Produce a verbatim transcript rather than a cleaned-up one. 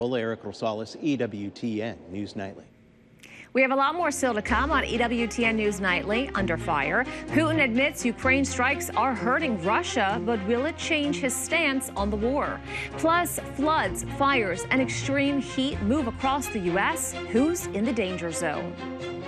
Eric Rosales, E W T N News Nightly. We have a lot more still to come on E W T N News Nightly. Under fire, Putin admits Ukraine strikes are hurting Russia, but will it change his stance on the war? Plus, floods, fires, and extreme heat move across the U S Who's in the danger zone?